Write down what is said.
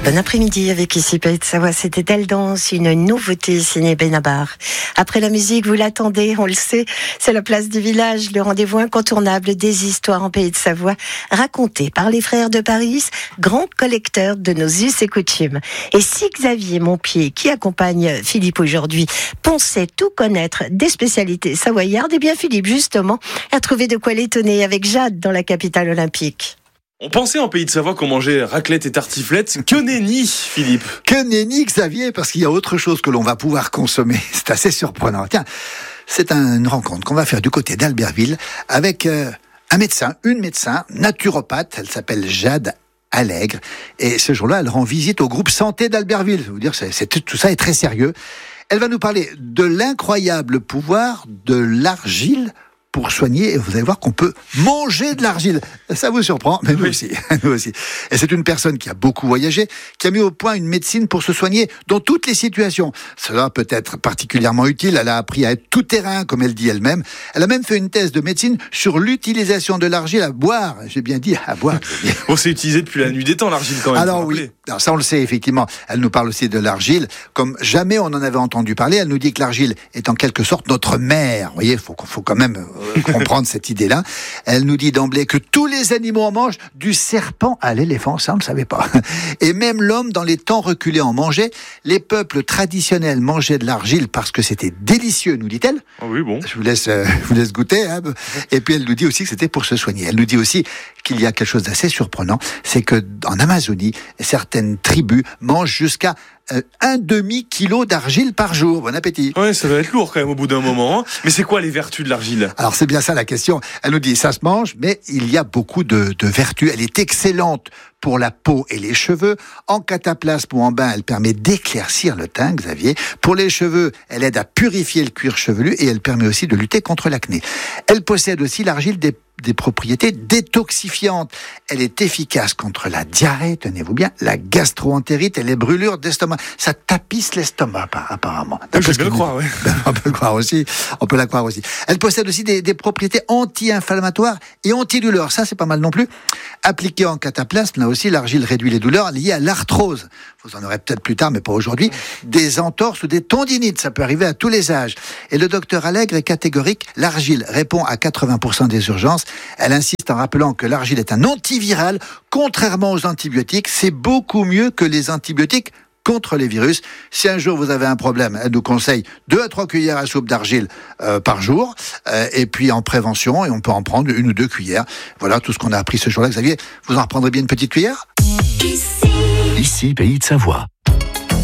Bon après-midi avec ici Pays de Savoie, c'était Elle Danse, une nouveauté signée Benabar. Après la musique, vous l'attendez, on le sait, c'est la place du village, le rendez-vous incontournable des histoires en Pays de Savoie, racontées par les frères de Paris, grands collecteurs de nos us et coutumes. Et si Xavier Montpied, qui accompagne Philippe aujourd'hui, pensait tout connaître des spécialités savoyardes, eh bien Philippe, justement, a trouvé de quoi l'étonner avec Jade dans la capitale olympique. On pensait en Pays de Savoie qu'on mangeait raclette et tartiflette. Que nenni, Philippe. Que nenni, Xavier, parce qu'il y a autre chose que l'on va pouvoir consommer. C'est assez surprenant. Tiens, c'est une rencontre qu'on va faire du côté d'Albertville avec une médecin naturopathe. Elle s'appelle Jade Allègre. Et ce jour-là, elle rend visite au groupe Santé d'Albertville. Je veux dire, tout ça est très sérieux. Elle va nous parler de l'incroyable pouvoir de l'argile pour soigner, et vous allez voir qu'on peut manger de l'argile. Ça vous surprend, mais nous aussi. Et c'est une personne qui a beaucoup voyagé, qui a mis au point une médecine pour se soigner dans toutes les situations. Cela peut être particulièrement utile. Elle a appris à être tout terrain, comme elle dit elle-même. Elle a même fait une thèse de médecine sur l'utilisation de l'argile à boire. J'ai bien dit à boire. On s'est utilisé depuis la nuit des temps, l'argile, quand même. Alors oui, alors, ça on le sait, effectivement. Elle nous parle aussi de l'argile, comme jamais on en avait entendu parler. Elle nous dit que l'argile est en quelque sorte notre mère. Vous voyez, faut quand même comprendre cette idée-là. Elle nous dit d'emblée que tous les animaux en mangent, du serpent à l'éléphant, ça on ne savait pas. Et même l'homme, dans les temps reculés, en mangeait. Les peuples traditionnels mangeaient de l'argile parce que c'était délicieux, nous dit-elle. Ah oui, bon. Je vous laisse goûter. Hein. Et puis elle nous dit aussi que c'était pour se soigner. Elle nous dit aussi qu'il y a quelque chose d'assez surprenant, c'est que en Amazonie, certaines tribus mangent jusqu'à 1/2 kilo d'argile par jour. Bon appétit. Ouais, ça va être lourd quand même au bout d'un moment. Hein. Mais c'est quoi les vertus de l'argile ? Alors c'est bien ça la question. Elle nous dit ça se mange, mais il y a beaucoup de vertus. Elle est excellente pour la peau et les cheveux. En cataplasme ou en bain, elle permet d'éclaircir le teint, Xavier. Pour les cheveux, elle aide à purifier le cuir chevelu et elle permet aussi de lutter contre l'acné. Elle possède aussi l'argile des propriétés détoxifiantes. Elle est efficace contre la diarrhée, tenez-vous bien, la gastro-entérite et les brûlures d'estomac. Ça tapisse l'estomac, apparemment. Je peux le croire, oui. On peut la croire aussi. Elle possède aussi des propriétés anti-inflammatoires et antidouleurs. Ça, c'est pas mal non plus. Appliquée en cataplasme, là aussi, l'argile réduit les douleurs liées à l'arthrose. Vous en aurez peut-être plus tard, mais pas aujourd'hui. Des entorses ou des tendinites, ça peut arriver à tous les âges. Et le docteur Allègre est catégorique. L'argile répond à 80% des urgences. Elle insiste en rappelant que l'argile est un antiviral. Contrairement aux antibiotiques, c'est beaucoup mieux que les antibiotiques contre les virus. Si un jour vous avez un problème, elle nous conseille 2 à 3 cuillères à soupe d'argile par jour. Et puis en prévention, et on peut en prendre 1 ou 2 cuillères. Voilà tout ce qu'on a appris ce jour-là. Xavier, vous en reprendrez bien une petite cuillère ? Ici, Pays de Savoie.